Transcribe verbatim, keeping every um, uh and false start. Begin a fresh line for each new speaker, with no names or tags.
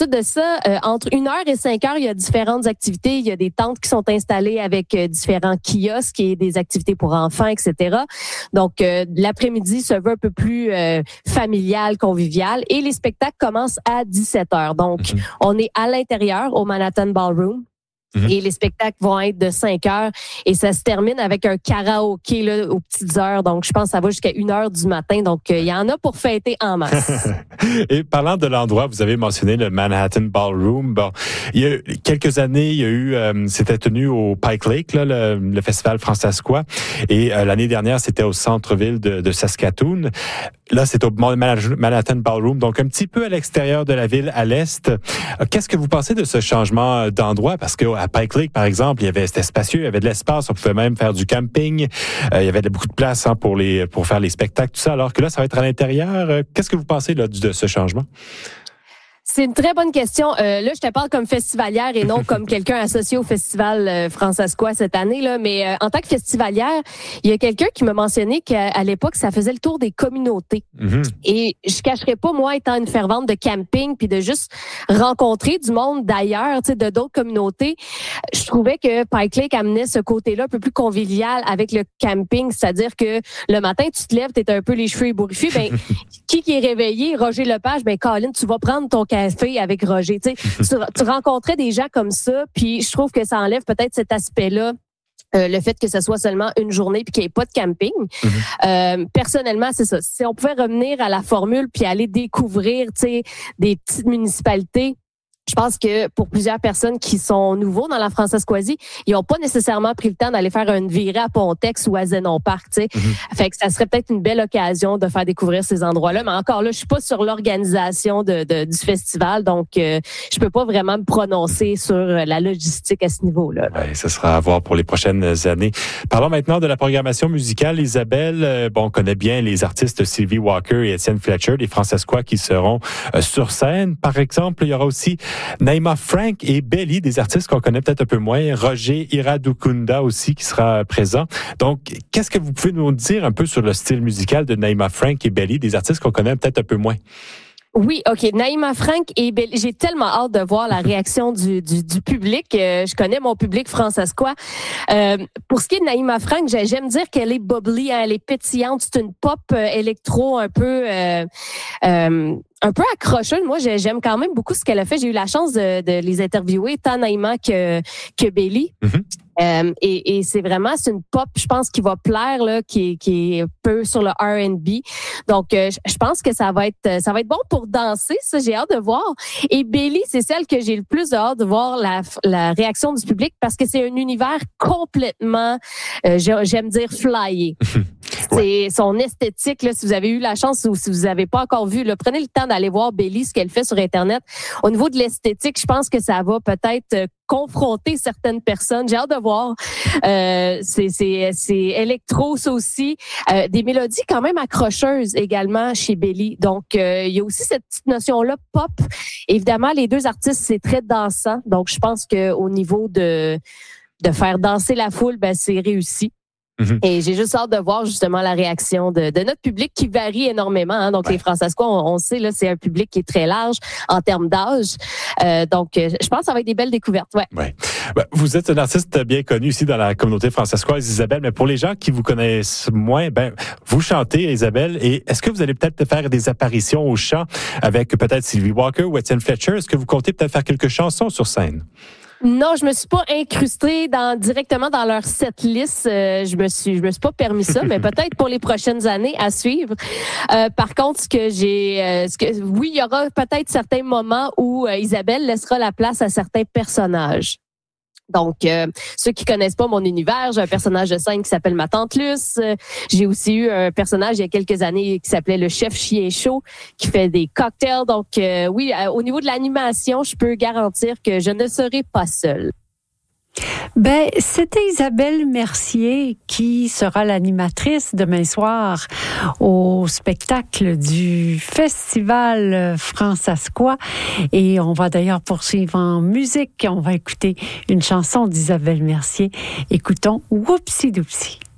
ensuite de ça, euh, entre une heure et cinq heures, il y a différentes activités. Il y a des tentes qui sont installées avec euh, différents kiosques et des activités pour enfants, et cetera. Donc, euh, l'après-midi se veut un peu plus euh, familial, convivial. Et les spectacles commencent à dix-sept heures. Donc, mm-hmm. on est à l'intérieur au Manhattan Ballroom. Mm-hmm. Et les spectacles vont être de cinq heures et ça se termine avec un karaoké là, aux petites heures. Donc, je pense que ça va jusqu'à une heure du matin. Donc, il euh, y en a pour fêter en masse.
Et parlant de l'endroit, vous avez mentionné le Manhattan Ballroom. Bon, il y a quelques années, il y a eu, euh, c'était tenu au Pike Lake, là, le, le festival Francescois. Et euh, l'année dernière, c'était au centre-ville de, de Saskatoon. Là, c'est au Manhattan Ballroom, donc un petit peu à l'extérieur de la ville, à l'est. Qu'est-ce que vous pensez de ce changement d'endroit? Parce qu'à Pike Lake, par exemple, il y avait, c'était spacieux, il y avait de l'espace, on pouvait même faire du camping, euh, il y avait beaucoup de place hein, pour les, pour faire les spectacles, tout ça. Alors que là, ça va être à l'intérieur. Qu'est-ce que vous pensez là, de ce changement?
C'est une très bonne question. Euh, là, je te parle comme festivalière et non comme quelqu'un associé au festival euh, Francescois cette année. Là. Mais euh, en tant que festivalière, il y a quelqu'un qui m'a mentionné qu'à à l'époque, ça faisait le tour des communautés. Mm-hmm. Et je cacherais pas, moi, étant une fervente de camping puis de juste rencontrer du monde d'ailleurs, tu sais, de d'autres communautés, je trouvais que Pike Lake amenait ce côté-là un peu plus convivial avec le camping. C'est-à-dire que le matin, tu te lèves, t'es un peu les cheveux ébouriffés. Ben, qui qui est réveillé? Roger Lepage. Ben, Colin, tu vas prendre ton café avec Roger. Tu sais, tu, tu rencontrais des gens comme ça, puis je trouve que ça enlève peut-être cet aspect-là. Euh, le fait que ce soit seulement une journée puis qu'il n'y ait pas de camping. Mm-hmm. Euh, personnellement, c'est ça. Si on pouvait revenir à la formule puis aller découvrir, tu sais, des petites municipalités, je pense que pour plusieurs personnes qui sont nouveaux dans la Francescoisie, ils n'ont pas nécessairement pris le temps d'aller faire une virée à Pontex ou à Zenon Park, tu sais. Mm-hmm. Fait que ça serait peut-être une belle occasion de faire découvrir ces endroits-là. Mais encore là, je suis pas sur l'organisation de, de du festival, donc euh, je peux pas vraiment me prononcer sur la logistique à ce niveau-là.
Oui, ce sera à voir pour les prochaines années. Parlons maintenant de la programmation musicale. Isabelle, euh, bon, on connaît bien les artistes Sylvie Walker et Étienne Fletcher, les Francescois qui seront euh, sur scène. Par exemple, il y aura aussi Naïma Frank et Belly, des artistes qu'on connaît peut-être un peu moins. Roger Iradukunda aussi qui sera présent. Donc, qu'est-ce que vous pouvez nous dire un peu sur le style musical de Naïma Frank et Belly, des artistes qu'on connaît peut-être un peu moins?
Oui, OK. Naïma Frank et Belly. J'ai tellement hâte de voir la réaction du, du, du public. Euh, je connais mon public francescois. Euh, pour ce qui est de Naïma Frank, j'aime dire qu'elle est bubbly, hein, elle est pétillante. C'est une pop euh, électro un peu... Euh, euh, un peu accrocheuse. Moi, j'aime quand même beaucoup ce qu'elle a fait. J'ai eu la chance de, de les interviewer, tant Naïma que, que Belly. Mm-hmm. Euh, et, et c'est vraiment, c'est une pop, je pense, qui va plaire, là, qui, qui est un peu sur le R and B. Donc, euh, je pense que ça va être, ça va être bon pour danser. Ça, j'ai hâte de voir. Et Belly, c'est celle que j'ai le plus hâte de voir la, la réaction du public parce que c'est un univers complètement, euh, j'aime dire, flyé. C'est son esthétique, là, si vous avez eu la chance ou si vous n'avez pas encore vu, là, prenez le temps d'aller voir Belly, ce qu'elle fait sur Internet. Au niveau de l'esthétique, je pense que ça va peut-être confronter certaines personnes. J'ai hâte de voir. Euh, c'est, c'est, c'est électro, ça aussi. Euh, des mélodies quand même accrocheuses également chez Belly. Donc, euh, il y a aussi cette petite notion-là pop. Évidemment, les deux artistes, c'est très dansant. Donc, je pense qu'au niveau de, de faire danser la foule, ben, c'est réussi. Mm-hmm. Et j'ai juste hâte de voir justement la réaction de, de notre public qui varie énormément. Hein. Donc, ouais. Les Francescois, on, on sait, là, c'est un public qui est très large en termes d'âge. Euh, donc, je pense que ça va être des belles découvertes. Ouais.
Ouais. Ben, vous êtes une artiste bien connue ici dans la communauté francescoise, Isabelle, mais pour les gens qui vous connaissent moins, ben, vous chantez, Isabelle, et est-ce que vous allez peut-être faire des apparitions au chant avec peut-être Sylvie Walker ou Étienne Fletcher? Est-ce que vous comptez peut-être faire quelques chansons sur scène?
Non, je me suis pas incrustée dans directement dans leur setlist. Euh, je me suis, je me suis pas permis ça, mais peut-être pour les prochaines années à suivre. Euh, par contre, ce que j'ai, euh, ce que, oui, il y aura peut-être certains moments où euh, Isabelle laissera la place à certains personnages. Donc, euh, ceux qui connaissent pas mon univers, j'ai un personnage de scène qui s'appelle ma tante Luce. Euh, j'ai aussi eu un personnage il y a quelques années qui s'appelait le chef chien chaud, qui fait des cocktails. Donc, euh, oui, euh, au niveau de l'animation, je peux garantir que je ne serai pas seule.
Ben, c'était Isabelle Mercier qui sera l'animatrice demain soir au spectacle du Festival Francescois. Et on va d'ailleurs poursuivre en musique. On va écouter une chanson d'Isabelle Mercier. Écoutons Whoopsie Doopsie.